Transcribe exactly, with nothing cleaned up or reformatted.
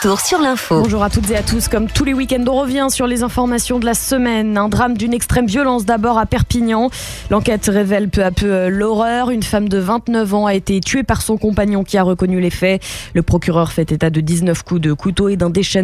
retour sur l'info. Bonjour à toutes et à tous. Comme tous les week-ends, on revient sur les informations de la semaine. Un drame d'une extrême violence d'abord à Perpignan. L'enquête révèle peu à peu l'horreur. Une femme de vingt-neuf ans a été tuée par son compagnon qui a reconnu les faits. Le procureur fait état de dix-neuf coups de couteau et d'un déchaînement